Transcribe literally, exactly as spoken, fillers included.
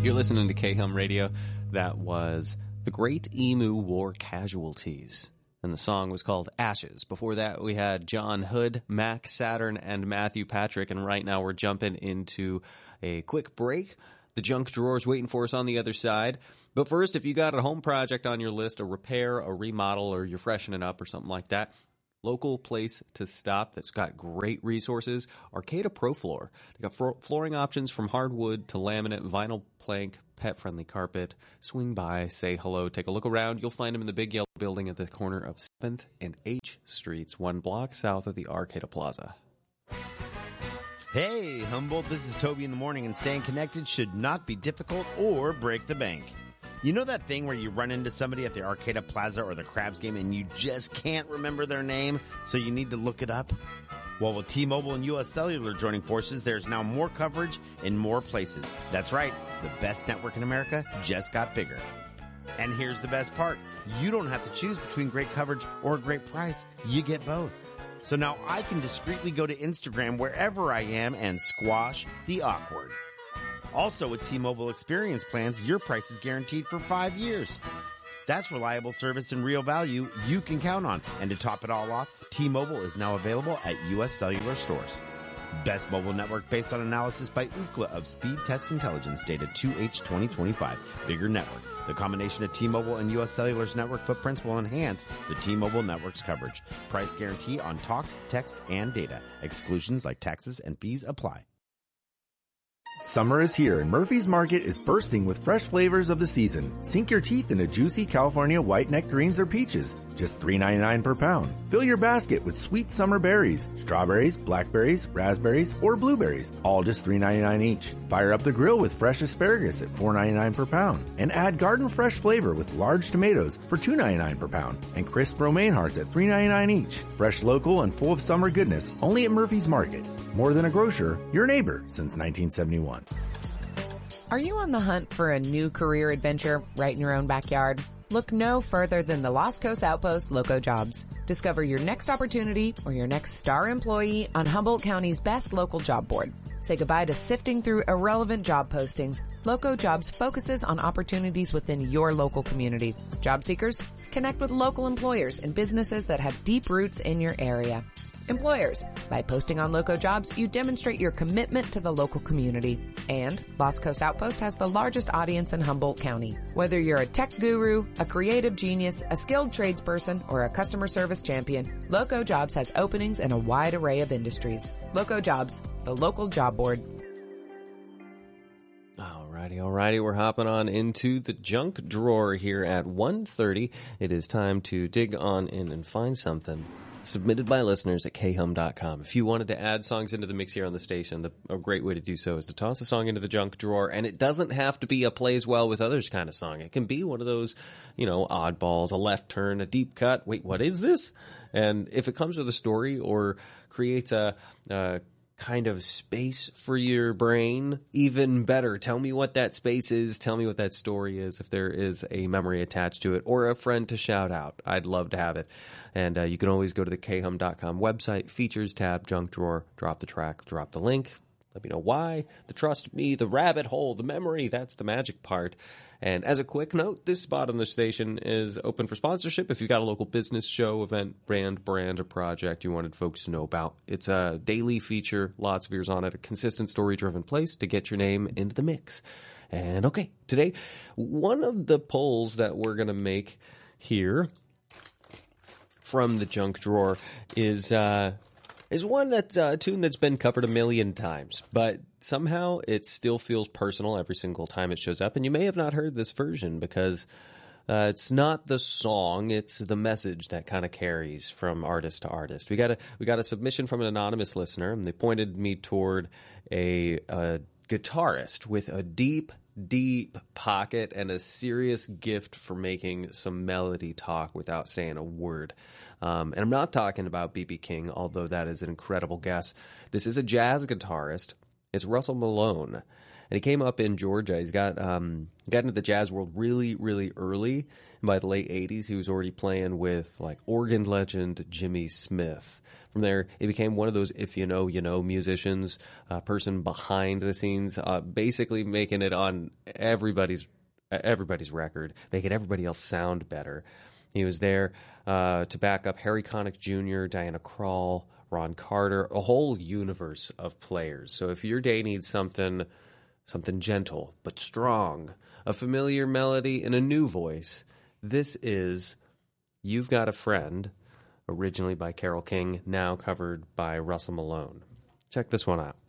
You're listening to K-Hum Radio. That was The Great Emu War Casualties, and the song was called Ashes. Before that, we had John Hood, Mac Saturn, and Matthew Patrick, and right now we're jumping into a quick break. The junk drawer's waiting for us on the other side. But first, if you got a home project on your list, a repair, a remodel, or you're freshening up or something like that, local place to stop that's got great resources, Arcata Pro Floor. They got fro- flooring options from hardwood to laminate, vinyl plank, pet-friendly carpet. Swing by, say hello, take a look around. You'll find them in the big yellow building at the corner of seventh and H Streets, one block south of the Arcata Plaza. Hey, Humboldt, this is Toby in the morning, and staying connected should not be difficult or break the bank. You know that thing where you run into somebody at the Arcata Plaza or the Crabs game and you just can't remember their name, so you need to look it up? Well, with T-Mobile and U S Cellular joining forces, there's now more coverage in more places. That's right, the best network in America just got bigger. And here's the best part. You don't have to choose between great coverage or a great price. You get both. So now I can discreetly go to Instagram wherever I am and squash the awkward. Also, with T-Mobile Experience plans, your price is guaranteed for five years. That's reliable service and real value you can count on. And to top it all off, T-Mobile is now available at U S Cellular stores. Best mobile network based on analysis by Ookla of Speed Test Intelligence data two H twenty twenty-five. Bigger network. The combination of T-Mobile and U S Cellular's network footprints will enhance the T-Mobile network's coverage. Price guarantee on talk, text, and data. Exclusions like taxes and fees apply. Summer is here and Murphy's Market is bursting with fresh flavors of the season. Sink your teeth into juicy California white nectarines or peaches, just three ninety-nine per pound. Fill your basket with sweet summer berries, strawberries, blackberries, raspberries, or blueberries, all just three ninety-nine each. Fire up the grill with fresh asparagus at four ninety-nine per pound. And add garden fresh flavor with large tomatoes for two ninety-nine per pound. And crisp romaine hearts at three ninety-nine each. Fresh, local, and full of summer goodness, only at Murphy's Market. More than a grocer, your neighbor since nineteen seventy-one. Are you on the hunt for a new career adventure right in your own backyard? Look no further than the Los Coast Outpost Loco Jobs. Discover your next opportunity or your next star employee on Humboldt County's best local job board. Say goodbye to sifting through irrelevant job postings. Loco Jobs focuses on opportunities within your local community. Job seekers, connect with local employers and businesses that have deep roots in your area. Employers, by posting on Loco Jobs, you demonstrate your commitment to the local community. And Los Coast Outpost has the largest audience in Humboldt County. Whether you're a tech guru, a creative genius, a skilled tradesperson, or a customer service champion, Loco Jobs has openings in a wide array of industries. Loco Jobs, the local job board. Alrighty, alrighty, we're hopping on into the junk drawer here at one thirty. It is time to dig on in and find something submitted by listeners at k hum dot com. If you wanted to add songs into the mix here on the station, the, a great way to do so is to toss a song into the junk drawer, and it doesn't have to be a plays well with others kind of song. It can be one of those, you know, oddballs, a left turn, a deep cut. Wait, what is this? And if it comes with a story or creates a, a kind of space for your brain, even better. Tell me what that space is. Tell me what that story is, if there is a memory attached to it or a friend to shout out. I'd love to have it. And uh, you can always go to the k hum dot com website, features tab, junk drawer, drop the track, drop the link. Let me know why. The trust me, the rabbit hole, the memory, that's the magic part. And as a quick note, this spot on the station is open for sponsorship. If you've got a local business, show, event, brand, brand, or project you wanted folks to know about, it's a daily feature, lots of ears on it, a consistent story-driven place to get your name into the mix. And okay, today, one of the polls that we're going to make here from the junk drawer is uh is one that's uh, a tune that's been covered a million times, but somehow it still feels personal every single time it shows up. And you may have not heard this version because uh, it's not the song, it's the message that kind of carries from artist to artist. We got a we got a submission from an anonymous listener, and they pointed me toward a, a guitarist with a deep, deep pocket and a serious gift for making some melody talk without saying a word. Um, and I'm not talking about B B King, although that is an incredible guess. This is a jazz guitarist. It's Russell Malone. And he came up in Georgia. He's got um, got into the jazz world really, really early. And by the late eighties, he was already playing with like organ legend Jimmy Smith. From there, he became one of those if you know, you know musicians, uh, person behind the scenes, uh, basically making it on everybody's everybody's record, making everybody else sound better. He was there uh, to back up Harry Connick Junior, Diana Krall, Ron Carter, a whole universe of players. So if your day needs something, something gentle but strong, a familiar melody and a new voice, this is You've Got a Friend, originally by Carole King, now covered by Russell Malone. Check this one out.